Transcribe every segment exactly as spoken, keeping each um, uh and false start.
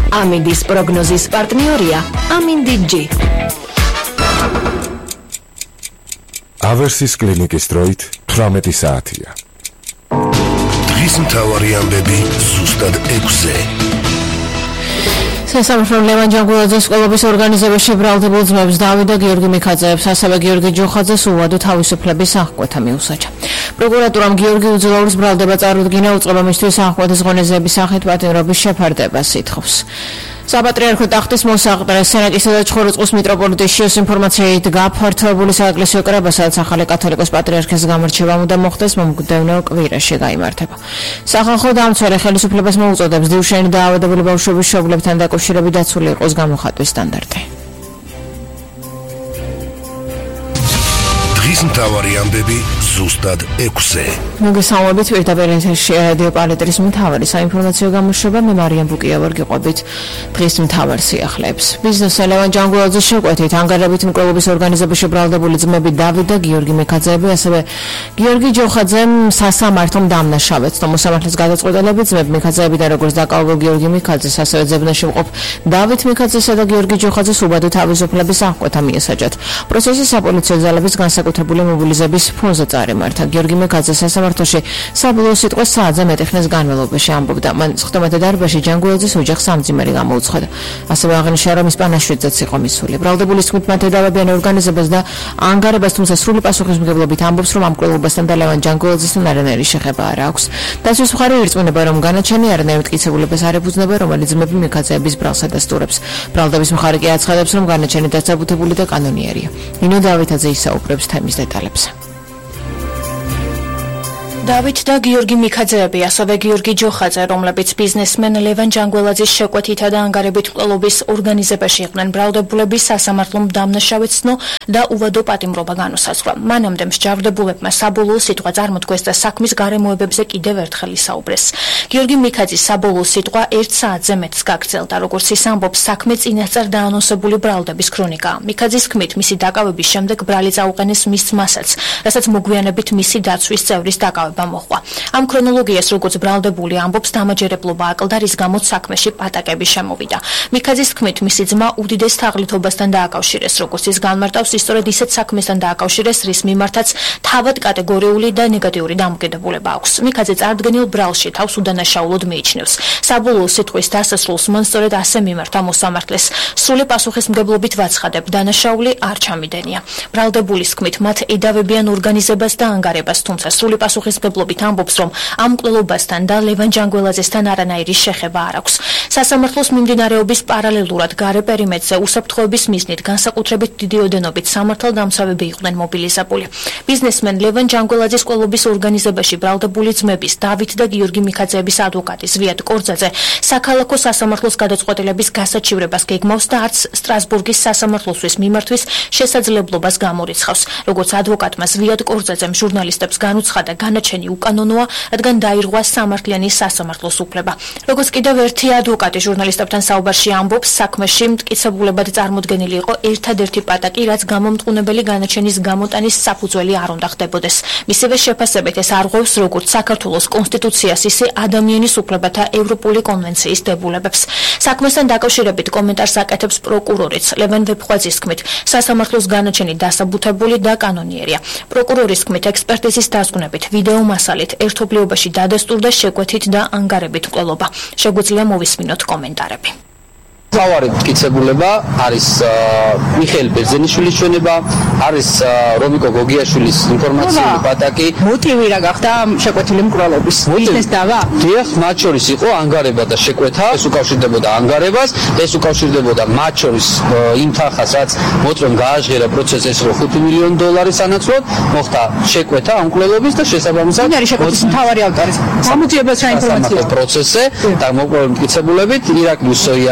ამინდის პროგნოზის პარტნიორია ამინდი-G. ავერსის კლინიკის დროით თვრამეტი საათია. დღის მთავარი ამბები ზუსტად ექვსზე. სასამართლომ ლევან ჯანგულაძეს სკოლების ორგანიზებაში ბრალდებულ ძმებს დავით და გიორგი მიქაძეებს, ასევე გიორგი ჯოხაძეს უვადო თავისუფლების აღკვეთა მიუსაჯა. პროკურატურამ გიორგი უძილაურის ბრალდება წარუდგინა, უწყება მისთვის აღკვეთის ღონისძიების სახით პატიმრობის შეფარდებას ითხოვს. საპატრიარქო ტახტის მოსაყდრე სენატისა და ჩხოროწყუს მიტროპოლიტის შიოს ინფორმაციით გაფართოებული საეკლესიო კრება, სადაც ახალი კათოლიკოს პატრიარქის გამორჩევა უნდა მოხდეს, მომგდევნო კვირაში გაიმართება. სახალხო დამცველი ხელისუფლებას მოუწოდებს დიუშენი და ავადებული ბავშვების მშობლებთან დაკავშირებით დაცული იყოს გამოხატვის სტანდარტი. დღის მთავარი ამბები ზუსტად ექვსზე. მოგესალმებით, პირდაპირ ეთერში რადიო პალეტრის მთავარი საინფორმაციო გამოშვება, მე მარიამ ბუკიავარ გიყვებით დღის მთავარ სიახლეებს. ბიზნესმენ ლევან ჯანგულაძის შეკვეთით ანგარებით მკვლელობის ორგანიზებაში ბრალდებული ძმები დავით და გიორგი მიქაძეები, ასევე გიორგი ჯოხაძემ სასამართლომ დამნაშავეთ. მოსამართლის გადაწყვეტილებით ძმები მიქაძეები და როგორც დაკავებულ გიორგი მიქაძეს, ასევე ძებნაში მყოფ დავით მიქაძესა და გიორგი ჯოხაძეს უვადო თავისუფლების აღკვეთა მიესაჯათ. პროცესი საპოლიციო ძალების განსაკუთრებული მობილიზების ფონზე წარიმართა. გიორგი მიქაძე სასამართლოში საბოლოო სიტყვა საათზე მეტი ხნის განმავლობაში ამბობდა. მან ცხთომეთა დარბაზში ჯანგულაძის ოჯახს სამძიმერი გამოუცხადა. ასევე აღნიშნა, რომ ისპანაშვიდზეც იყო მისული. ბრალდებული თქმით, მათ ედავებიან ორგანიზებას და ანგარებას, თუმცა სრული პასუხისმგებლობით ამბობს, რომ ამ მკვლელობასთან და ლევან ჯანგულაძესთან არანაირი შეხება არ აქვს. დაცვის მხარე ირწმუნება, რომ განაჩენი არანაირ მტკიცებულებას არ ეფუძნება, რომელიც ძმები მიქაძეების ბრალს ადასტურებს. ბრალდების მხარე კი აცხადებს, რომ განაჩენი დაცაბუთებული და კანონიერია. ნინო დავითაძე ისაუბრებს თემის დეტალებზე. დავით და გიორგი მიქაძეები, ასევე გიორგი ჯოხაძე, რომლებიც ბიზნესმენ ლევან ჯანგულაძის შეკვეთითა და ანგარებით მკვლელობის ორგანიზებაში იყვნენ ბრალდებულების, სასამართლომ დამნაშავედ ცნო და უვადო პატიმრობა განუსაზღვრა. მანამდე მსჯავრდებულებმა საბოლოო სიტყვა წარმოთქვეს და საქმის გარემოებებზე კიდევ ერთხელ ისაუბრეს. გიორგი მიქაძის საბოლოო სიტყვა ერთ საათზე მეტს გაგრძელდა, როგორც ის ამბობს, საქმე წინასწარ დაანონსებული ბრალდების ქრონიკაა. მიქაძის თქმით, მისი დაკავების შემდეგ ბრალი წაუყენეს მის ძმასაც, რასაც მოგვიანებით მისი დაცვის წევრის დაკავება მოხდა. ამ ქრონოლოგიას, როგორც ბრალდებული ამბობს, დამაჯერებლობა აკლდა, რის გამოც საქმეში პატაკები შემოვიდა. მიქაძის თქმით, მისი ძმა უდიდეს თაღლითობასთან დააკავშირეს, როგორც ის განმარტავს, ისწორედ ისეთ საქმესთან დააკავშირეს, რის მიმართაც თავად კატეგორიული და ნეგატიური დამოკიდებულება აქვს. მიქაძე წარდგენილ ბრალში თავს უდანაშაულოდ მიიჩნევს. საბოლოო სიტყვის დასასრულს მან სწორედ ასე მიმართა მოსამართლეს. სრული პასუხისმგებლობით ვაცხადებ, დანაშაული არ ჩამიდენია. ბრალდებულის თქმით, მათ ედავებიან ორგანიზებას და ანგარებას, თუმცა სრული პასუხისმგებლობით ამბობს, რომ ამ მკვლელობასთან და ლევან ჯანგულაძესთან არანაირი შეხება არ აქვს. სასამართლოს მიმდინარეობის პარალელურად გარე პერიმეტრზე უსაფრთხოების მიზნით განსაკუთრებით დიდი ოდენობით სამართალდამცავები იყვნენ მობილიზებული. ბიზნესმენ ლევან ჯანგულაძის მკვლელობის ორგანიზებაში ბრალდებული ძმების დავით და გიორგი მიქაძეების ადვოკატი ზვიად კორძაძე საქალაქო სასამართლოს გადაწყვეტილების გასაჩივრებას გეგმავს და არც სტრასბურგის სასამართლოსთვის მიმართვის შესაძლებლობას გამორიცხავს. როგორც ადვოკატმა ზვიად კორძაძემ ჟურნალისტებს განუცხადა, განაჩენი უკანონოა, რადგან დაირღვა სამართლიანი სასამართლოს უფლება. როგორც კიდევ ერთი ადვოკატი ჟურნალისტებთან საუბარში ამბობს, საქმეში მტკიცებულებად წარმოდგენილი იყო ერთადერთი პატაკი, რაც გამომტყუნებელი განაჩენის გამოტანის საფუძველი არ უნდა ხდებოდეს. მისივე შეფასებით ეს არღვევს როგორც საქართველოს კონსტიტუციას, ისე ადამიანის უფლებათა ევროპული კონვენციის დებულებებს. საქმესთან დაკავშირებით კომენტარს აკეთებს პროკურორიც ლევან ვეფხვაძის თქმით, სასამართლოს განაჩენი დასაბუთებული და კანონიერია. პროკურორის თქმით, ექსპერტიზის დასკვნებით ვიდეო მასალით ერთობლიობაში დადასტურდა შეკვეთით და ანგარებით მკვლელობა. შეგვიძლია მოვისმინოთ კომენტარები. მთავარი მტკიცებულება არის მიხეილ ბერძენიშვილის ჩვენება, არის რომიკო გოგიაშვილის ინფორმაციული პატაკი. მოტივი რა გახდა შეკვეთილი მკვლელობის? ბიზნეს დავა? დიახ, მათ შორის იყო ანგარება და შეკვეთა. ეს უკავშირდებოდა ანგარებას, ეს უკავშირდებოდა მათ შორის იმ თანხას, რაც მოწმემ გააჟღერა პროცესს, ეს რო ხუთი მილიონი დოლარი სანაცვლოდ, მოხდა შეკვეთა ამ მკვლელობის და შესაბამისად არის შეკვეთის მთავარი ავტორი. გამოძიებას რა ინფორმაცია? პროცესზე და მოკვლევის მტკიცებულებით ირაკლი უსოიანი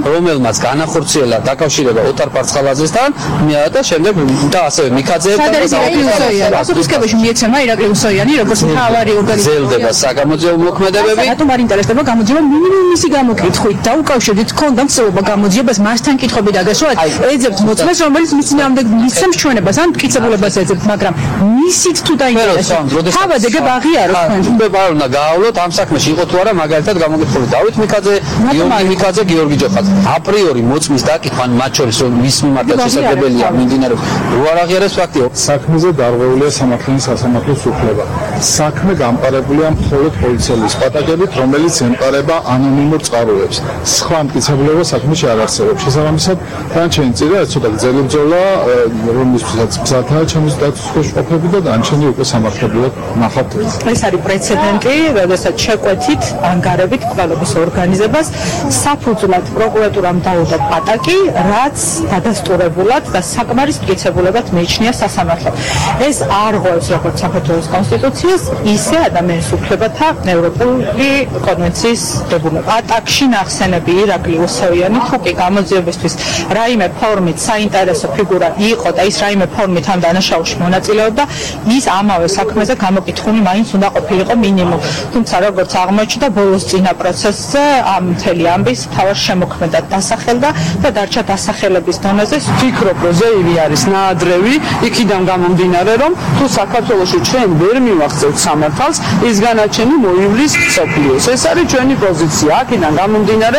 რომელმაც განახორციელა დაკავშირება ოთარ ფარცხალაძესთან და შემდეგ და ასევე მიქაძეებთან და ირაკლი უსოიანი მიეცემა ირაკლი უსოიანი როგორც მთავარი ორგანიზატორი ზელდება საგამოძიებო მოქმედებები რატომ არ ინტერესდება გამოძიება მინიმუმ მისი გამოკითხვით და უკავშირდით ქონდა მცდელობა გამოძიებას მასთან კითხვები დაგესვათ ეძებთ მოწმეს რომელიც მის წინააღმდეგ მისცემს ჩვენებას ან მტკიცებულებას ეძებთ მაგრამ მისით თუ დაინტერესებთ თავად ეგ აღიაროთ თქვენ უნდა უნდა გაავლოთ ამ საქმეში იყო თუ არა მაგალითად გამოკითხული დავით მიქაძე გიორგი მიქაძე გიორგი ჯოხაძე აპრიორი მოწმის დაკითხვა მათ შორის მის მიმართ შესაძლებელია მიმდინარეობს რო არ აღიარებს ფაქტია საქმეზე დარღვეულია სამართლის სასამართლოს უფლება საქმე გამყარებულია მხოლოდ პოლიციელის პატაკებით რომელიც ემყარება ანონიმურ წყაროებს სხვა მტკიცებულება საქმეში არ არსებობს შესაბამისად დანარჩენი წირა ცოტა გრძელი ბრძოლა რომლისთვისაც მზადაა ჩემს დაცვის ყოფები და დანარჩენი უკვე სამართლებრივად ნახავთ ეს არის პრეცედენტი როდესაც შეკვეთით ანგარებით კვლევის ორგანიზებას საფუძვლად პროკურატურამ დაუდო პატაკი რაც დადასტურებულად და საკმარის მტკიცებულებად მიიჩნია სასამართლომ ეს არ ღვევს როგორც საქართველოს კონსტიტუციას ისე ადამიანის უფლებათა ევროპული კონვენციის დებულება პატაკში ნახსენები ირაკლი უსოიანი თუ კი გამოძიებისთვის რაიმე ფორმით საინტერესო ფიგურა იყო და ის რაიმე ფორმით ამ დანაშაულში მონაწილეობდა ის ამავე საქმეზე გამოკითხული მაინც უნდა ყოფილიყო მინიმუმ თუმცა როგორც აღმოჩნდა ბოლოს წინა პროცესზე ამ მთელი ამბის მთავარ შემოქმედად დასახელდა და დარჩა დასახელების დონეზე ვფიქრობ რომ ზეივი არის ნაადრევი იქიდან გამომდინარე რომ თუ საქართველოში ჩვენ ვერ მივახცევთ სამართალს ის განაჩენი მოივლის სოფლიოს ეს არის ჩვენი პოზიცია აქედან გამომდინარე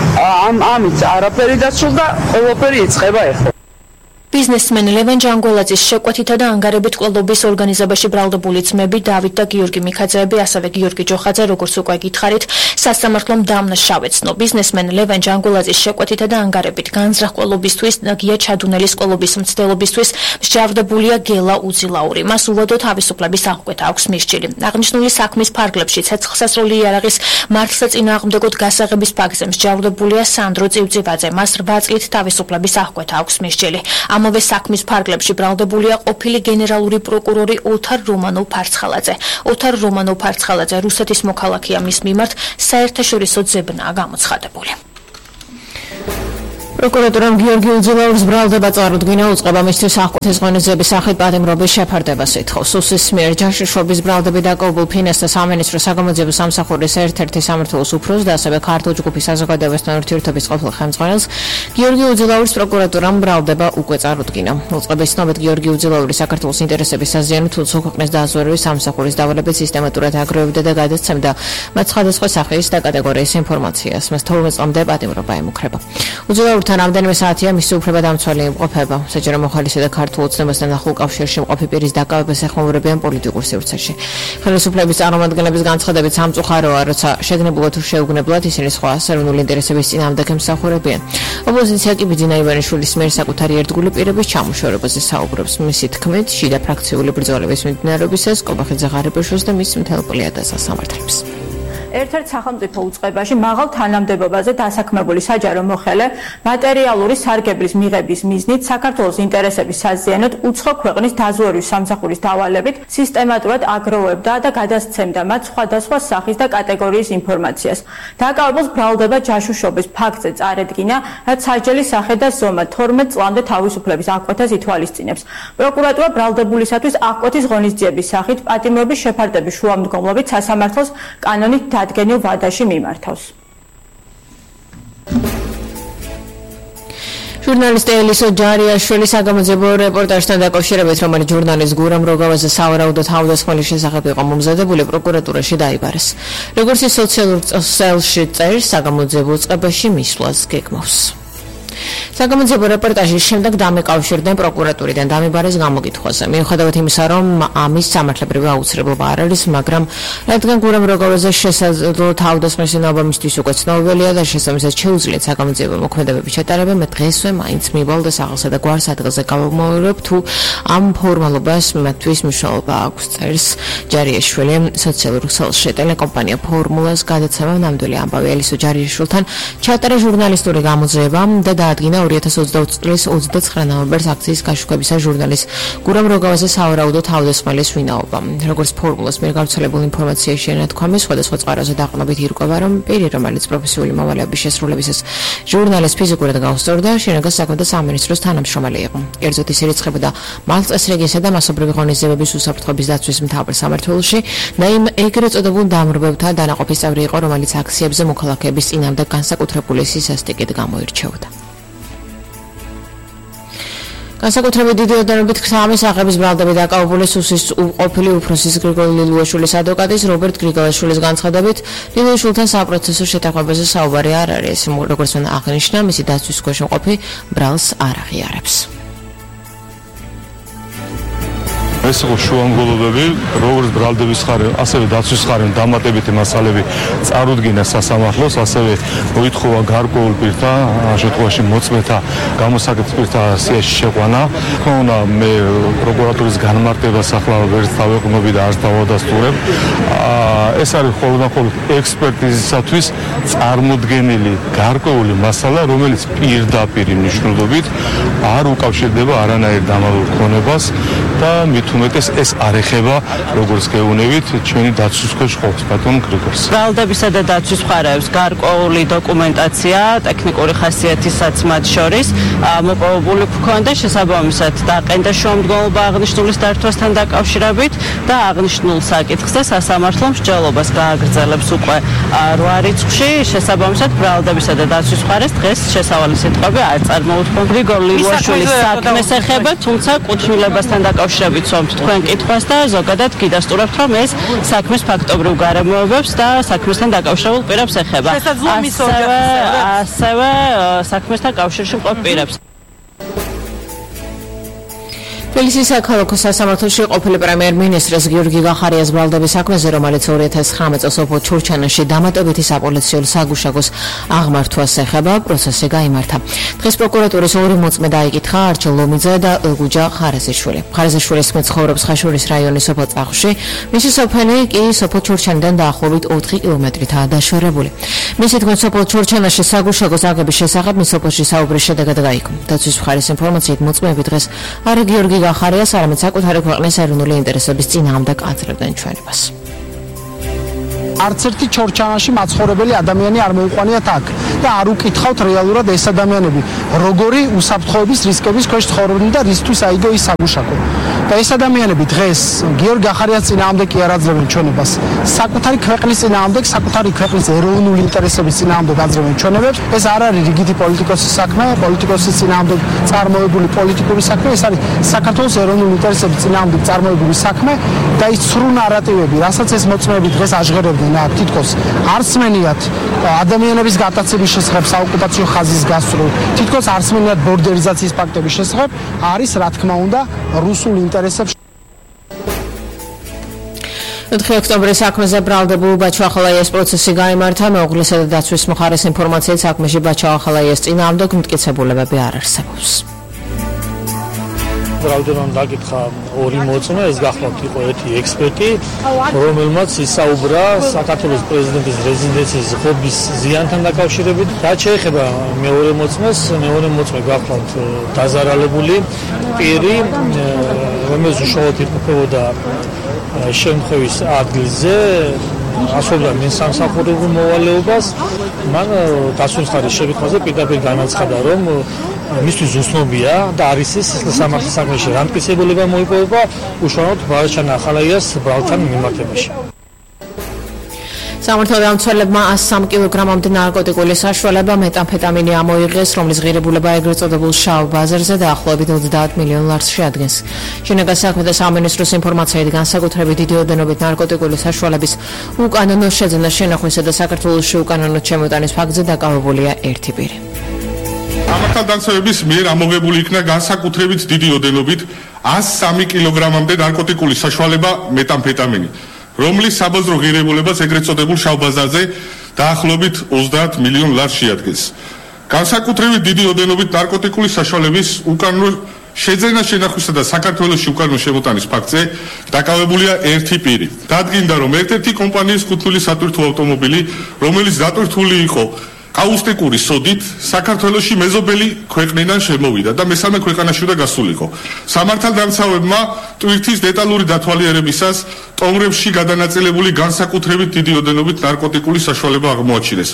ამ ამით არაფერი დასრულდა ყველაფერი იწყება ახლა ბიზნესმენ ლევან ჯანგველაძის შეკვეთითა და ანგარებით კვლეობის ორგანიზებაში ბრალდებული ძმები დავით და გიორგი მიქაძეები, ასევე გიორგი ჯოხაძე, როგორც უკვე გითხარით, სასამართლომ დამნაშავეცნო. ბიზნესმენ ლევან ჯანგველაძის შეკვეთითა და ანგარებით განზრახ კვლეობისთვის და გია ჩადუნელის კვლეობის მცდელობისთვის მსჯავრდებულია გელა უძილაური. მას უვადო თავისუფლების აღკვეთა აქვს მისჯილი. აღნიშნული საქმის ფარგლებში ცეცხლსასროლი იარაღის მართლსაწინააღმდეგოდ გასაღების ფაქტზე მსჯავრდებულია სანდრო წივწივაძე. მას რვა წლით თავისუფლების აღკვეთა აქვს მისჯილი. ამავე საქმის ფარგლებში ბრალდებულია ყოფილი გენერალური პროკურორი ოთარ რომანოვ-ფარცხალაძე. ოთარ რომანოვ-ფარცხალაძე რუსეთის მოქალაქეა, მის მიმართ საერთაშორისო ძებნაა გამოცხადებული. პროკურატურამ გიორგი უძილაურს ბრალდება წარუდგინა უწყება მისთვის აღკვეთის ღონისძიების სახით პატიმრობის შეფარდებას ითხოვს. უსის მიერ ჯაშუშობის ბრალდები დაკავებულ ფინანსთა სამინისტრო საგამოძიებო სამსახურის ერთ-ერთი სამმართველოს უფროსს და ასევე ქართულ ჯგუფის საზოგადოებასთან ურთიერთობის ყოფილ ხელმძღვანელს გიორგი უძილაურის პროკურატურამ ბრალდება უკვე წარუდგინა. უწყების ცნობით გიორგი უძილაური საქართველოს ინტერესების საზიანით უცხო ქვეყნის დაზვერვის სამსახურის დავალებით სისტემატურად აგროვებდა და გადაცემდა მათ სხვადასხვა სახის და კატეგორიის ინფორმაციას. მას თორმეტ წლამდე პატიმრობა ემუქრება. უძილაურთან რამდენიმე საათია მისი უფლებადამცველი იმყოფება. საჯარო მოხალისე და ქართულ ოცნებასთან ახლო კავშირში მყოფი პირის დაკავებას ეხმაურებიან პოლიტიკურ სივრცეში. ხელისუფლების წარმომადგენლების განცხადებით სამწუხაროა, როცა შეგნებულად თუ შეუგნებლად ისინი სხვა ეროვნული ინტერესების წინააღმდეგ ემსახურებიან. ოპოზიცია კი ბიძინა ივანიშვილის მიერ საკუთარი ერთგული პირების ჩამოშორებაზე საუბრობს. მისი თქმით, შიდა ფრაქციული ბრძოლების მიმდინარეობისას კობახიძე ღარიბაშვილს და მის მთელ პლიადას ასამართლებს. ერთ-ერთ სახელმწიფო უწყებაში მაღალ თანამდებობაზე დასაქმებული საჯარო მოხელე მატერიალური სარგებლის მიღების მიზნით საქართველოს ინტერესების საზიანოდ უცხო ქვეყნის დაზვერვის სამსახურის დავალებით სისტემატურად აგროვებდა და გადასცემდა მათ სხვადასხვა სახის და კატეგორიის ინფორმაციას. დაკავებულს ბრალდება ჯაშუშობის ფაქტზე წარედგინა, რაც სასჯელის სახე და ზომა თორმეტ წლამდე თავისუფლების აღკვეთას ითვალისწინებს. პროკურატურა ბრალდებულისათვის აღკვეთის ღონისძიების სახით პატიმრობის შეფარდების შუამდგომლობით სასამართლოს კანონით დადგენილ ვადაში მიმართავს. ჟურნალისტი ელისო ჯარიაშვილი საგამოძიებო რეპორტაჟთან დაკავშირებით, რომელიც ჟურნალისტ გურამ როგავაზე სავარაუდო თავდასხმის შესახებ იყო მომზადებული, პროკურატურაში დაიბარეს. როგორც ის სოციალურ ქსელში წერს, საგამოძიებო უწყებაში მისვლას გეგმავს. საგამოძიებო რეპორტაჟის შემდეგ დამეკავშირდნენ პროკურატურიდან დამიბარეს გამოკითხვაზე. მიუხედავად იმისა, რომ ამის სამართლებრივი აუცილებლობა არ არის, მაგრამ რადგან გურამ როგავაზე შესაძლო თავდასხმის ცნობა მისთვის უკვე ცნობილია და შესაბამისად შეუძლიათ საგამოძიებო მოქმედებების ჩატარება, მე დღესვე მაინც მივალ და საღალსა და გვარს ადგილზე გავამოერებ, თუ ამ ფორმალობას მათთვის მნიშვნელობა აქვს, წერს ჯარიაშვილი სოციალურ ქსელში. ტელეკომპანია ფორმულას გადაცემა ნამდვილი ამბავი ელისო ჯარიაშვილთან ჩატარა ჟურნალისტური გამოძიება და წარადგინა ორი ათას ოცდაოთხ წლის ოცდაცხრა ნოემბერს აქციის გაშუქებისა ჟურნალის გურამ როგავაზე სავარაუდო თავდასხმელის ვინაობა. როგორც ფორმულას მიერ გავრცელებულ ინფორმაციაში შენათქვამი, სხვადასხვა წყაროზე დაყრდნობით ირკვევა, რომ პირი, რომელიც პროფესიული მოვალეობის შესრულებისას ჟურნალის ფიზიკურად გაუსწორდა, შინაგან საქმეთა სამინისტროს თანამშრომელი იყო. კერძოდ ის ერიცხებოდა მალწესრიგისა და მასობრივი ღონისძიებების უსაფრთხოების დაცვის მთავარ სამმართველოში და იმ ეგრეთ წოდებულ დამრბებთა დანაყოფის წევრი იყო, რომელიც აქციებზე მოქალაქეების წინააღმდეგ განსაკუთრებული სისასტიკით გამოირჩეოდა. განსაკუთრებით დიდი ოდენობით სამი სახების ბრალდები დაკავებული სუსის ყოფილი უფროსის გრიგოლ ლილუაშვილის ადვოკატის რობერტ გრიგოლაშვილის განცხადებით, ლილუაშვილთან საპროცესო შეთანხმებაზე საუბარი არ არის, როგორც მან აღნიშნა, მისი დაცვის ქვეშ მყოფი ბრალს არ აღიარებს. ეს იყო შუამგებლობები, როგორც ბრალდების ხარე, ასევე დაცვის ხარე დამატებითი მასალები წარუდგინა სასამართლოს, ასევე მოითხოვა გარკვეულ პირთა, შემთხვევაში მოწმეთა გამოსაკუთრების პირთა სიაში შეყვანა. თქონა მე პროკურატურის განმარტებას ახლა ვერ დავეყნობი და არ დავადასტურებ. ეს არის ხოლმე ექსპერტიზისათვის წარმოდგენილი გარკვეული მასალა, რომელიც პირდაპირ მნიშვნელობით არ უკავშირდება არანაირ დამალულ ქონებას და მით უმეტეს ეს არ ეხება, როგორც გეუბნებით, ჩვენი დაცვის ქვეშ ყოფს ბატონ გრიგოლს. ბრალდებისა და დაცვის მხარეებს გარკვეული დოკუმენტაცია, ტექნიკური ხასიათისაც მათ შორის მოპოვებული ჰქონდა, შესაბამისად დაყენდა შუამდგომლობა აღნიშნულის დართვასთან დაკავშირებით და აღნიშნულ საკითხს და სასამართლო მსჯელობას გააგრძელებს უკვე რვა რიცხვში, შესაბამისად ბრალდებისა და დაცვის მხარეს დღეს შესავალი სიტყვები არ წარმოუდგა. გრიგოლ ლილუაშვილის საქმეს ეხება, თუმცა კუთვნილებასთან დაკავშირებით თქვენ კითხვას და ზოგადად გიდასტურებთ, რომ ეს საქმის ფაქტობრივ გარემოებებს და საქმესთან დაკავშირებულ პირებს ეხება. ასევე ასევე საქმესთან კავშირში მყოფ პირებს. თბილისის საქალაქო სასამართლოში ყოფილი პრემიერ-მინისტრის გიორგი გახარიას ბრალდების საქმეზე, რომელიც ორი ათას ცხრამეტ წელს სოფელ ჩურჩანაში დამატებითი საპოლიციო საგუშაგოს აღმართვას ეხება, პროცესი გაიმართა. დღეს პროკურატურის ორი მოწმე დაიკითხა, არჩილ ლომიძე და ელგუჯა ხარაზიშვილი. ხარაზიშვილის თქმით, ცხოვრობს ხაშურის რაიონის სოფელ წახში, მისი სოფელი კი სოფელ ჩურჩანიდან დაახლოებით ოთხი კილომეტრითაა დაშორებული. მისი თქმით, სოფელ ჩურჩანაში საგუშაგოს აგების შესახებ მის სოფელში საუბრის შედეგად გაიგო. დაცვის მხარის ინფორმაციით მოწმეები დღეს არ გიორგი გახარიას, არამედ საკუთარი ქვეყნის ეროვნული ინტერესების წინააღმდეგ აძლევდნენ ჩვენებას. არც ერთი ჩორჩანაში მაცხოვრებელი ადამიანი არ მოუყვანიათ აქ და არ უკითხავთ რეალურად ეს ადამიანები როგორი უსაფრთხოების რისკების ქვეშ ცხოვრობენ და რისთვის აიგო ის საგუშაგო. და ეს ადამიანები დღეს გიორგი გახარიას წინააღმდეგ კი არ აძლევენ ჩვენებას. საკუთარი ქვეყნის წინააღმდეგ, საკუთარი ქვეყნის ეროვნული ინტერესების წინააღმდეგ აძლევენ ჩვენებებს. ეს არ არის რიგითი პოლიტიკოსის საქმე, პოლიტიკოსის წინააღმდეგ წარმოებული პოლიტიკური საქმე, ეს არის საქართველოს ეროვნული ინტერესების წინააღმდეგ წარმოებული საქმე და ის ცრუ ნარატივები, რასაც ეს მოწმეები დღეს აჟღერებდნენ, თითქოს არ სმენიათ ადამიანების გატაცების შესახებ საოკუპაციო ხაზის გასწრულ, თითქოს არ სმენიათ ბორდერიზაციის ფაქტების შესახებ, არის რა თქმა უნდა რუსულ ინტერესებში. ოთხი ოქტომბრის საქმეზე ბრალდებულ ბაჩო ახალაიას პროცესი გაიმართა, მეუღლისა და დაცვის მხარის ინფორმაციით საქმეში ბაჩო ახალაიას წინააღმდეგ მტკიცებულებები არ არსებობს. ბრალდებამ დაკითხა ორი მოწმე, ეს გახლავთ იყო ერთი ექსპერტი, რომელმაც ისაუბრა საქართველოს პრეზიდენტის რეზიდენციის ღობის ზიანთან დაკავშირებით. რაც შეეხება მეორე მოწმეს, მეორე მოწმე გახლავთ დაზარალებული პირი, რომელიც უშუალოდ იმყოფებოდა შემთხვევის ადგილზე, ასრულებდა მესამსახურებულ მოვალეობას. მან დაცვის მხარის შეკითხვაზე პირდაპირ განაცხადა, რომ მისთვის უცნობია და არის ის სამართლის საქმეში რა მტკიცებულება მოიპოვება უშუალოდ ბაჩან ახალაიას ბრალთან მიმართებაში. სამართალ დამცველებმა ას სამი კილოგრამამდე ნარკოტიკული საშუალება მეტამფეტამინი ამოიღეს, რომლის ღირებულება ეგრეთ წოდებულ შავ ბაზარზე დაახლოებით ოცდაათ მილიონ ლარს შეადგენს. შინაგან საქმეთა სამინისტროს ინფორმაციით განსაკუთრებით დიდი ოდენობით ნარკოტიკული საშუალების უკანონო შეძენა შენახვისა და საქართველოში უკანონოდ შემოტანის ფაქტზე დაკავებულია ერთი პირი. სამართალ დამცველების მიერ ამოღებული იქნა განსაკუთრებით დიდი ოდენობით ას სამი კილოგრამამდე ნარკოტიკული საშუალება მეტამფეტამინი, რომლის საბაზრო ღირებულებას ეგრეთ წოდებულ შავ ბაზარზე დაახლოებით ოცდაათ მილიონ ლარს შეადგენს. განსაკუთრებით დიდი ოდენობით ნარკოტიკული საშუალების უკანონო შეძენა შენახვისა და საქართველოში უკანონო შემოტანის ფაქტზე დაკავებულია ერთი პირი. დადგინდა, რომ ერთ-ერთი კომპანიის კუთვნილი სატვირთო ავტომობილი, რომელიც დატვირთული იყო კაუსტიკური სოდით საქართველოში მეზობელი ქვეყნიდან შემოვიდა და მესამე ქვეყანაში უნდა გასულიყო. სამართალდამცავებმა ტვირთის დეტალური დათვალიერებისას ტომრებში გადანაწილებული განსაკუთრებით დიდი ოდენობით ნარკოტიკული საშუალება აღმოაჩინეს.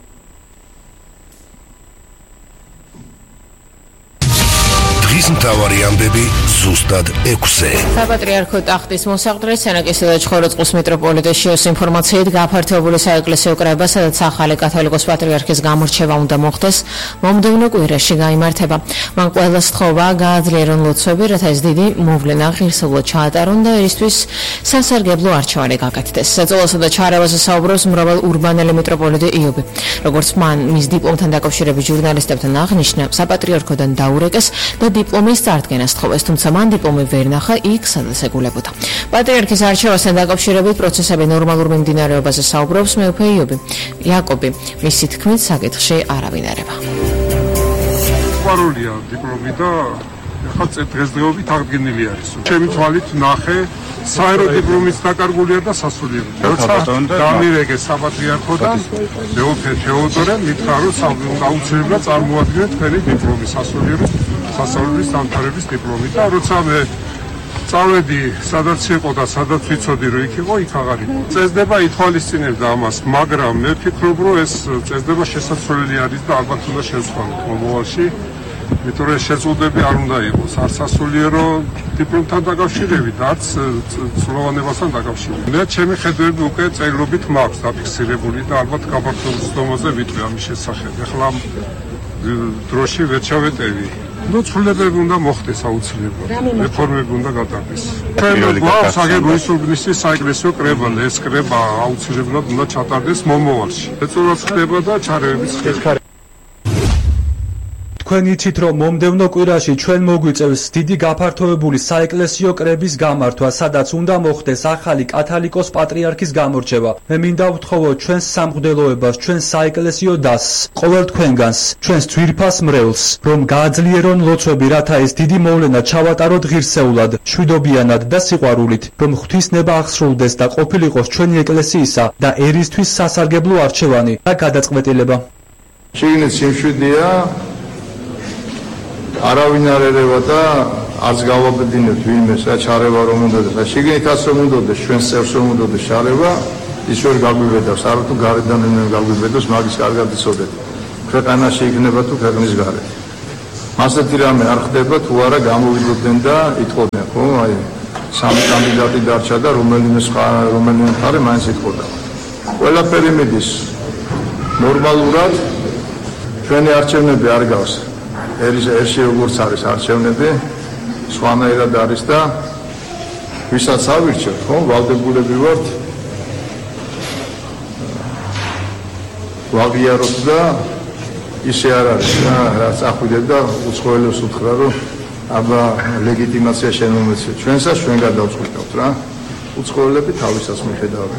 მთავარი ამბები ზუსტად ექვსზე. საპატრიარქო ტახტის მოსაყდრე სენაკისა და ჩხოროწყუს მეტროპოლიტენის შეოს ინფორმაციით გააფართოვებული საეკლესიო კრება, სადაც ახალი კათოლიკოს პატრიარქის გამორჩევა უნდა მოხდეს, მომდევნო კვირაში გაიმართება. მან ყველა სთხოვა გააძლიერონ ლოცვები, რათა ეს დიდი მოვლენა ღირსეულად ჩაატარონ და ერისთვის სასარგებლო არჩევანი გაკეთდეს. საწყობასა და ჩარევაზე საუბრობს მრავალ ურბანელი მეტროპოლიტი იობი. როგორც მან მის დიპლომთან დაკავშირებით ჟურნალისტებთან აღნიშნა, საპატრიარქოდან დაურეკეს და დიპლომის წარდგენას თხოვეს, თუმცა მან დიპლომი ვერ ნახა იქ, სადაც ეგულებოდა. პატრიარქის არჩევასთან დაკავშირებით პროცესები ნორმალურ მიმდინარეობაზე საუბრობს მეუფე იობი. იაკობი მისი თქმით საკითხში არავინ არება. სიყვარულია დიპლომი და ახლა დღესდღეობით აღდგენილი არის. ჩემი თვალით ნახე საერო დიპლომის დაკარგულია და სასულიერო. როცა დამირეკეს საპატრიარქოდან მეუფე თეოდორე მითხრა, რომ აუცილებლად წარმოადგინეთ თქვენი დიპლომი სასულიერო სასწავლებლის დამთავრების დიპლომი და როცა მე წავედი სადაც იყო და სადაც ვიცოდი რომ იქ იყო, იქ აღარ იყო. წესდება ითვალისწინებდა ამას, მაგრამ მე ვფიქრობ რომ ეს წესდება შესაძლებელი არის და ალბათ უნდა შევცვალოთ მომავალში. იმიტომ რომ შეზღუდვები არ უნდა იყოს არ სასულიერო დიპლომთან დაკავშირებით, არც ცვლოვანებასთან დაკავშირებით. მე ჩემი ხედვები უკვე წერილობით მაქვს დაფიქსირებული და ალბათ გაფართოების დონეზე ვიტყვი ამის შესახებ. ეხლა დროში ვერ ჩავეტევი. ნუ ცვლილებები უნდა მოხდეს აუცილებლად. რეფორმები უნდა გადადეს. ჩვენ გვაქვს აგებული სულგნისის საეკლესიო კრება, ეს კრება აუცილებლად უნდა ჩატარდეს მომავალში. ეწურაც ხდება და ჩარევებიც ხდება. თქვენ იცით, რომ მომდევნო კვირაში ჩვენ მოგვიწევს დიდი გაფართოებული საეკლესიო კრების გამართვა, სადაც უნდა მოხდეს ახალი კათალიკოს პატრიარქის გამორჩევა. მე მინდა ვთხოვოთ ჩვენს სამღვდელოებას, ჩვენს საეკლესიო დასს, ყოველ თქვენგანს, ჩვენს ძვირფას მრევლს, რომ გააძლიერონ ლოცვები, რათა ეს დიდი მოვლენა ჩავატაროთ ღირსეულად, შვიდობიანად და სიყვარულით, რომ ღვთისნება აღსრულდეს და ყოფილიყოს ჩვენი ეკლესიისა და ერისთვის სასარგებლო არჩევანი და გადაწყვეტილება. შიგნით სიმშვიდეა არავინ არ ერევა და არც გავაბედინებთ ვინმეს რა ჩარევა რომ უნდადეს, რა შიგნითაც რომ უნდადეს, ჩვენს წევს რომ უნდადეს ჩარევა, ის ვერ გაგვიბედავს, არა თუ გარედან ვერ გაგვიბედოს, მაგის კარგად იცოდეთ. ქვეყანაში იქნება თუ ქვეყნის გარეთ. მასეთი რამე არ ხდება თუ არა გამოვიდოდნენ და იტყოდნენ, ხო? აი სამი კანდიდატი დარჩა და რომელიმე სხვა რომელიმე მხარე მაინც იტყოდა. ყველაფერი მიდის ნორმალურად, ჩვენი არჩევნები არ გავს. ერის ერში როგორც არის არჩევნები, სხვანაირად არის და ვისაც ავირჩევთ, ხო, ვალდებულები ვართ ვაღიაროთ და ისე არ არის რა, რაც ახვიდეთ და უცხოელებს უთხრა, რომ აბა ლეგიტიმაცია შენ მომეცე. ჩვენსაც ჩვენ გადავწყვიტავთ რა. უცხოელები თავისას მიხედავენ.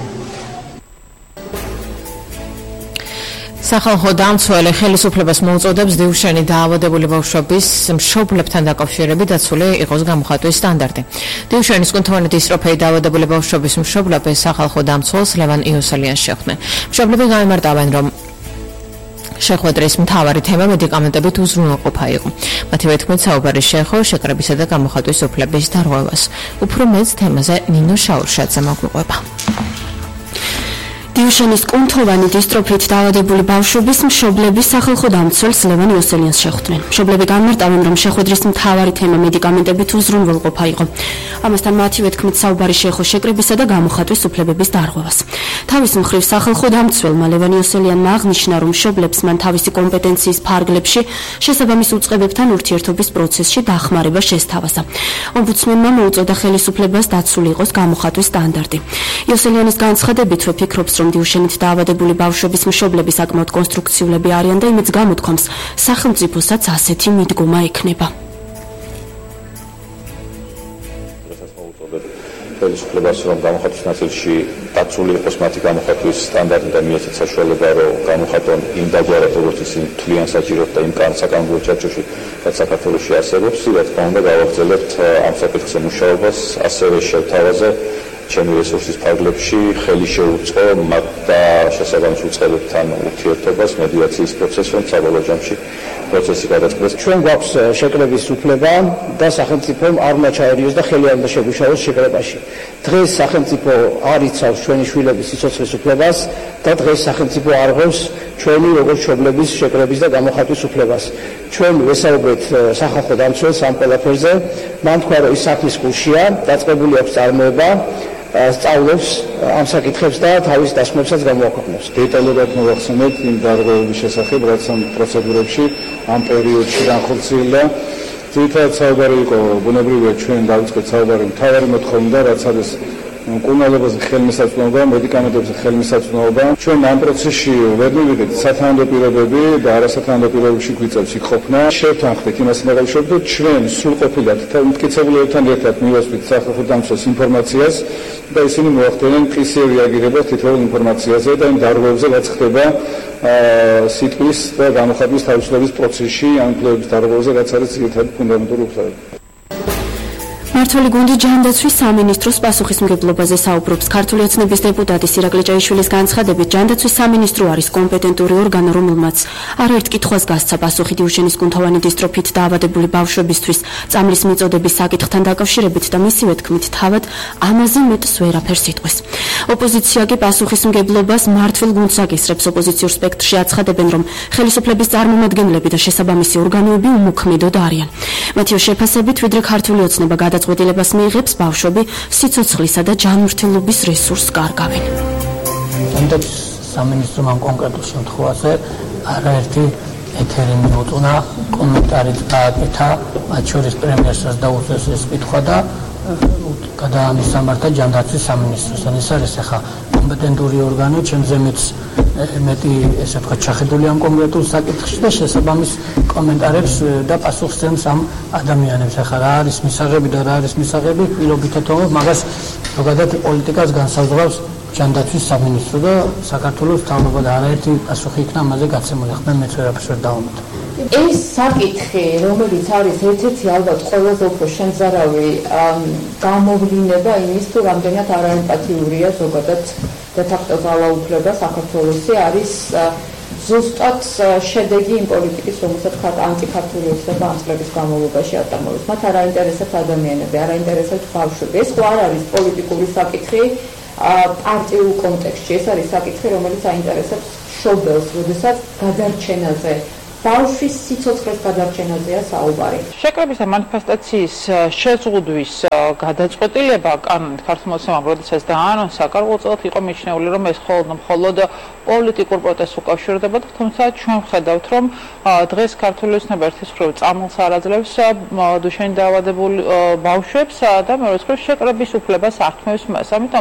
სახალხო დამცველი ხელისუფლებას მოუწოდებს დიუშენი დაავადებული ბავშვების მშობლებთან დაკავშირებით დაცული იყოს გამოხატვის სტანდარტი. დიუშენის კუნთოვანი დისტროფიით დაავადებული ბავშვების მშობლები სახალხო დამცველს ლევან იოსელიანს შეხვდნენ. მშობლები გაიმარტავენ, რომ შეხვედრის მთავარი თემა მედიკამენტებით უზრუნველყოფა იყო. მათივე თქმით, საუბარი შეეხო შეკრებისა და გამოხატვის უფლების დარღვევას. უფრო მეც თემაზე ნინო შაურშაძე მოგვიყვება. დიუშენის კუნთოვანი დისტროფიით დაავადებული ბავშვების მშობლები სახალხო დამცველს ლევან იოსელიანს შეხვდნენ. მშობლები განმარტავენ, რომ შეხვედრის მთავარი თემა მედიკამენტებით უზრუნველყოფა იყო. ამასთან მათივე თქმით, საუბარი შეეხო შეკრებისა და გამოხატვის უფლებების დარღვევას. თავის მხრივ სახალხო დამცველმა ლევან იოსელიანმა აღნიშნა, რომ მშობლებს მან თავისი კომპეტენციის ფარგლებში შესაბამის უწყებებთან ურთიერთობის პროცესში დახმარება შესთავაზა. ომბუდსმენმა მოუწოდა ხელისუფლებას დაცული იყოს გამოხატვის სტანდარტი. იოსელიანის განცხადებითვე ფიქრობს, რომ დიუშენით დაავადებული ბავშვების მშობლები საკმაოდ კონსტრუქციულები არიან და იმედს გამოთქვამს, სახელმწიფოსაც ასეთი მიდგომა ექნება. ხელისუფლებას რომ გამოხატვის ნაწილში დაცული იყოს მათი გამოხატვის სტანდარტი და მიეცათ საშუალება, რომ გამოხატონ იმ დაგვარად, როგორც ისინი თვლიან საჭიროდ და იმ საკანონმდებლო ჩარჩოში, რაც საქართველოში არსებობს. რა თქმა უნდა, გავაგრძელებთ ამ საკითხზე მუშაობას, ასევე შევთავაზე ჩემი რესურსის ფარგლებში ხელი შეუწყო და შესაბამის უწყებებთან ურთიერთობას მედიაციის პროცესს, რომ საბოლოო ჯამში პროცესი გადაწყდეს. ჩვენ გვაქვს შეკრების უფლება და სახელმწიფომ არ უნდა ჩაერიოს და ხელი არ უნდა შეგუშაოს შეკრებაში. დღეს სახელმწიფო არ იცავს ჩვენი შვილების სიცოცხლის უფლებას და დღეს სახელმწიფო არ ღებს ჩვენი როგორც მშობლების შეკრების და გამოხატვის უფლებას. ჩვენ ვესაუბრეთ სახალხო დამცველს ამ ყველაფერზე. მან თქვა, რომ ის საქმის გულშია, დაწყებული აქვს წარმოება, სწავლობს ამ საკითხებს და თავის დასკვნებსაც გამოაქვეყნებს. დეტალურად მოვახსენებთ იმ დარღვევების შესახებ, რაც ამ პროცედურებში ამ პერიოდში განხორციელდა. ძირითადად საუბარი იყო, ბუნებრივია ჩვენ დავიწყეთ საუბარი მთავარი მოთხოვნა, რაც არის მკურნალობაზე ხელმისაწვდომობა, მედიკამენტებზე ხელმისაწვდომობა. ჩვენ ამ პროცესში ვერ მივიდეთ სათანადო პირობები და არასათანადო პირობებში გვიწევს იქ ყოფნა. შევთანხმდით იმას ნებავშობთ, რომ ჩვენ სრულყოფილად მტკიცებულებთან ერთად მივასწრით სახალხო დამცველს ინფორმაციას და ისინი მოახდენენ მტკიცე რეაგირებას თითოეულ ინფორმაციაზე და იმ დარღვევებზე, რაც ხდება სიტყვის და გამოხატვის თავისუფლების პროცესში, ამ კვლევების დარღვევებზე, რაც არის ძირითადი ფუნდამენტური უფლებები. მმართველი გუნდი ჯანდაცვის სამინისტროს პასუხისმგებლობაზე საუბრობს. ქართული ოცნების დეპუტატი სირაკლი ჭაიშვილის განცხადებით, ჯანდაცვის სამინისტრო არის კომპეტენტური ორგანო, რომელმაც არაერთ კითხვას გასცა პასუხი დიუშენის კუნთოვანი დისტროფით დაავადებული ბავშვებისთვის წამლის მიწოდების საკითხთან დაკავშირებით და მისივე თქმით, თავად ამაზე მეტს ვერაფერს იტყვის. ოპოზიცია კი პასუხისმგებლობას მმართველ გუნდს აკისრებს. ოპოზიციურ სპექტრში აცხადებენ, რომ ხელისუფლების წარმომადგენლები და შესაბამისი ორგანოები უმოქმედოდ არიან. მათი შეფასებით, ვიდრე ქართული ოცნება გადაწყვეტილებას მიიღებს, ბავშვები სიცოცხლისა და ჯანმრთელობის რესურსს კარგავენ. ჯანდაცვის სამინისტრომ ამ კონკრეტულ შემთხვევაში არაერთი ეთერი მიუწუნა, კომენტარიც გააკეთა, მათ შორის პრემიერსაც დაუწეს ეს კითხვა და გადაამისამართა ჯანდაცვის სამინისტროსთან. ეს არის ახლა კომპეტენტური ორგანო, ჩემზე მეც მეტი ესე ვთქვათ ჩახედული ამ კონკრეტულ საკითხში და შესაბამის კომენტარებს და პასუხს ძენს ამ ადამიანებს. ახლა რა არის მისაღები და რა არის მისაღები, პირობითად თქო, მაგას ზოგადად პოლიტიკას განსაზღვრავს ჯანდაცვის სამინისტრო და საქართველოს თავობა და არაერთი პასუხი იქნა ამაზე გაცემული. ახლა მეც ვერაფერს ვერ დავამატებ. ეს საკითხი, რომელიც არის ერთ-ერთი ალბათ ყველაზე უფრო შემზარავი გამოვლინება იმის, თუ რამდენად არაემპათიურია ზოგადად დე-ფაქტო ძალაუფლება საქართველოსი არის ზუსტად შედეგი იმ პოლიტიკის, რომელსაც ანტიქართული ოცნება ამ წლების განმავლობაში ატამორებს. მათ არ აინტერესებს ადამიანები, არ აინტერესებს ბავშვები. ეს ხო არ არის პოლიტიკური საკითხი პარტიულ კონტექსტში. ეს არის საკითხი, რომელიც აინტერესებს მშობელს, როდესაც გადარჩენაზე ბავშვის სიცოცხლის გადარჩენაზეა საუბარი. შეკრების და მანიფესტაციის შეზღუდვის გადაწყვეტილება კანონით ქართულმა ოცნებამ როდესაც დაანონსა, გარკვეულწილად იყო მიჩნეული, რომ ეს მხოლოდ მხოლოდ პოლიტიკურ პროტესტს უკავშირდებოდა, თუმცა ჩვენ ვხედავთ, რომ დღეს ქართული ოცნება ერთის მხრივ წამლს არ აძლევს დუშენით დაავადებულ ბავშვებს და მეორე მხრივ შეკრების უფლებას ართმევს მას. ამიტომ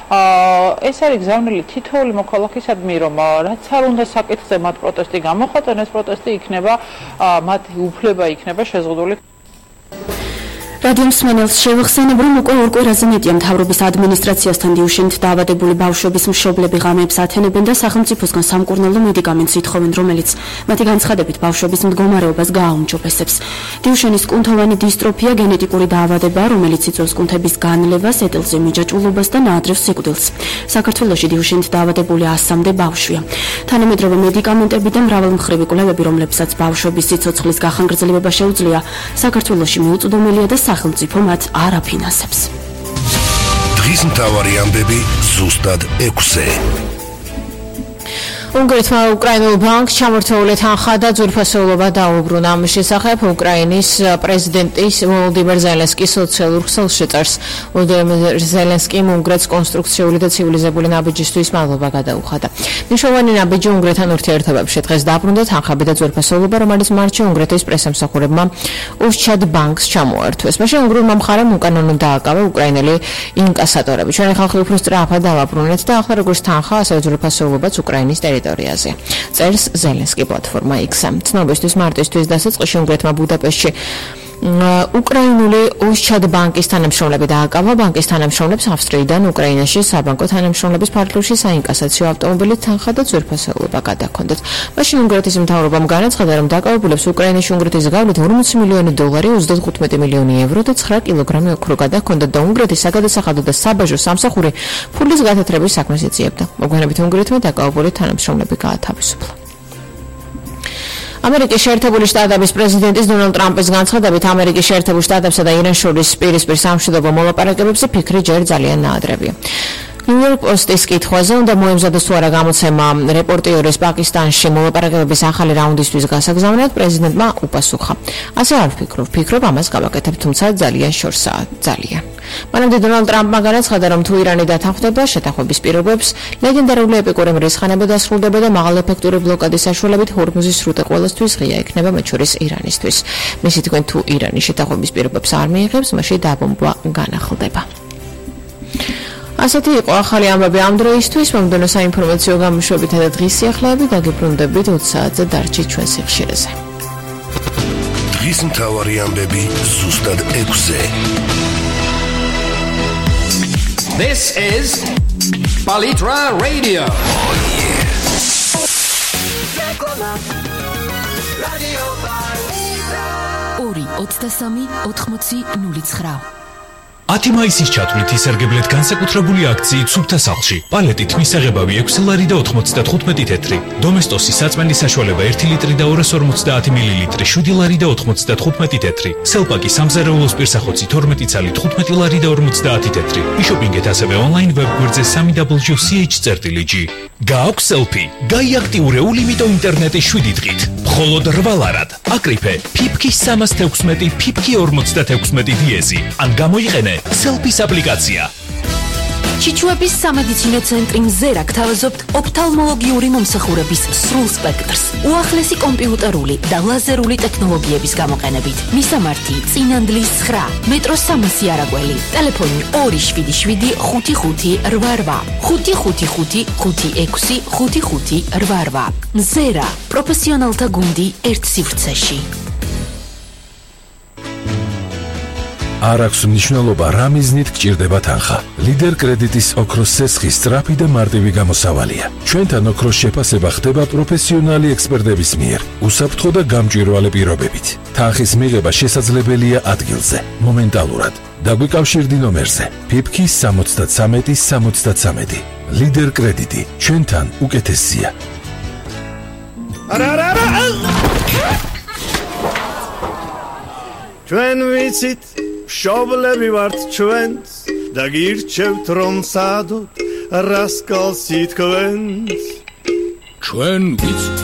ეს არის გზავნილი თითოეული მოქალაქისადმი, რომ რაც არ უნდა საკითხზე მათ პროტესტი გამოხატონ, ეს პროტესტი იქნება მათი უფლება იქნება შეზღუდული. რადიო მსმენელს შევახსენებ, რომ უკვე ორ კვირაზე მეტია მთავრობის ადმინისტრაციასთან დიუშენით დაავადებული ბავშვების მშობლები ღამეებს ათენებენ და სახელმწიფოსგან სამკურნალო მედიკამენტს ითხოვენ, რომელიც მათი განცხადებით ბავშვების მდგომარეობას გააუმჯობესებს. დიუშენის კუნთოვანი დისტროფია გენეტიკური დაავადებაა, რომელიც იწვევს კუნთების განლევას, ეტელზე მიჯაჭვულობას და ნაადრევს სიკვდილს. საქართველოში დიუშენით დაავადებული ასამდე ბავშვია. თანამედროვე მედიკამენტები და მრავალმხრივი კვლევები, რომლებსაც ბავშვების სიცოცხლის გახანგრძლივება შეუძლია, საქართველოში მიუწვდომელია და სახელმწიფო მათ არ აფინანსებს. დღის მთავარი ამბები ზუსტად ექვსზე. უნგრეთმა უკრაინულ ბანკს ჩამორთეული თანხა და ძვირფასეულობა დაუბრუნა. ამის შესახებ უკრაინის პრეზიდენტის ვოლოდიმირ ზელენსკის სოციალურ ქსელშეწარს. ვოლოდიმირ ზელენსკიმ უნგრეთს კონსტრუქციული და ცივილიზებული ნაბიჯისთვის მადლობა გადაუხადა. მნიშვნელოვანი ნაბიჯი უნგრეთთან ურთიერთობებში დღეს დაბრუნდა თანხები და ძვირფასეულობა, რომელიც მარტში უნგრეთის პრესამსახურებმა უშჩად ბანკს ჩამოართვეს. მაშინ უნგრულმა მხარემ უკანონოდ დააკავა უკრაინელი ინკასატორები. ჩვენი ხალხი უფრო სწრაფად დავაბრუნეთ და ახლა როგორც თანხა, ასევე ძვირფასეულობაც უკრაინის ტერიტორიაზე. წერს ზელენსკი პლატფორმა X-ს. ცნობისთვის მარტისთვის დასაწყისში უნგრეთმა ბუდაპეშტში უკრაინული ოსჩად ბანკის თანამშრომლები დააკავა ბანკის თანამშრომლებს ავსტრიიდან უკრაინაში საბანკო თანამშრომლების ფარგლებში საინკასაციო ავტომობილით თანხა და ძვირფასეულობა გადაჰქონდათ. მაშინ უნგრეთის მთავრობამ განაცხადა, რომ დაკავებულებს უკრაინაში უნგრეთის გავლით ორმოცი მილიონი დოლარი, ოცდათხუთმეტი მილიონი евро და ცხრა კილოგრამი ოქრო გადაჰქონდათ და უნგრეთის საგადასახადო და საბაჟო სამსახური ფულის გათეთრების საქმეს ეძიებდა. მოგვიანებით უნგრეთმა დაკავებული თანამშრომლები გაათავისუფლა. ამერიკის შეერთებული შტატების პრეზიდენტის დონალდ ტრამპის განცხადებით ამერიკის შეერთებულ შტატებსა და ირანს შორის პირისპირ სამშვიდობო მოლაპარაკებებზე ფიქრი ჯერ ძალიან ნაადრევია. ნიუ-იორკ პოსტის კითხვაზე უნდა მოემზადოს თუ არა გამოცემა რეპორტიორის პაკისტანში მოლაპარაკებების ახალი რაუნდისთვის გასაგზავნად პრეზიდენტმა უპასუხა. ასე არ ვფიქრობ, ვფიქრობ ამას გავაკეთებ, თუმცა ძალიან შორსაა, ძალიან. მანამდე დონალდ ტრამპმა განაცხადა, რომ თუ ირანი დათანხმდება შეთანხმების პირობებს, ლეგენდარული ეპიკური მრისხანება დასრულდება და მაღალეფექტური ბლოკადის საშუალებით ჰორმუზის სრუტე ყოველთვის ღია იქნება, მათ შორის ირანისთვის. მისი თქმით, თუ ირანი შეთანხმების პირობებს არ მიიღებს, მაშინ დაბომბვა განახლდება. ასეთი იყო ახალი ამბები ამ დროისთვის, მომდევნო საინფორმაციო გამოშვებითა და დღის სიახლეები დაგიბრუნდებით ოცი საათზე დარჩით ჩვენ სიხშირეზე. დღის მთავარი ამბები ზუსტად ექვსზე. This is Palitra Radio. Oh, yeah. ორი ოცდასამი ოთხმოცი ნული ცხრა. ათი მაისის ჩათვლით ისარგებლეთ განსაკუთრებული აქციით სუფთა სახლში. პალეტით მისაღებავი ექვსი ლარი და ოთხმოცდათხუთმეტი თეთრი. დომესტოსი საწმენდი საშუალება ერთი ლიტრი და ორას ორმოცდაათი მილილიტრი, შვიდი ლარი და ოთხმოცდათხუთმეტი თეთრი. სელპაკი სამზარეულოს პირსახოცი თორმეტი ცალი, თხუთმეტი ლარი და ორმოცდაათი თეთრი. იშოპინგეთ ასევე ონლაინ ვებგვერდზე სამი დაბლიუ სი ეიჩ წერტილი ჯი. გააქვს სელფი? გაიაქტიურე ულიმიტო ინტერნეტის შვიდი დღით. მხოლოდ რვა ლარად. აკრიფე ფიფკი სამას თექვსმეტი, ფიფკი ორმოცდათექვსმეტი დიეზი. ან გამოიყენე სელფის აპლიკაცია. ჩიჩუების სამედიცინო ცენტრი მზერა გთავაზობთ ოფთალმოლოგიური მომსახურების სრულ სპექტრს. უახლესი კომპიუტერული და ლაზერული ტექნოლოგიების გამოყენებით. მისამართი წინანდლის ცხრა, მეტროს სამასი არაგველი. ტელეფონი ორი შვიდი შვიდი ხუთი ხუთი რვა რვა, ხუთი ხუთი ხუთი ხუთი ექვსი ხუთი ხუთი რვა რვა. მზერა, პროფესიონალთა გუნდი ერთ სივრცეში. არ აქვს მნიშვნელობა რა მიზნით გჭირდება თანხა. ლიდერ კრედიტის ოქროს სესხი სწრაფი და მარტივი გამოსავალია. ჩვენთან ოქროს შეფასება ხდება პროფესიონალი ექსპერტების მიერ, უსაფრთხო და გამჭვირვალე პირობებით. თანხის მიღება შესაძლებელია ადგილზე, მომენტალურად. დაგვიკავშირდი ნომერზე ფიფკი სამოცდათრამეტი სამოცდათრამეტი. ლიდერ კრედიტი, ჩვენთან უკეთესია. არა არა არა ჩვენ ვიცით მშობლები ვართ ჩვენც და გირჩევთ რომ სადოთ რასკალს ითქვენს ჩვენ ვიცით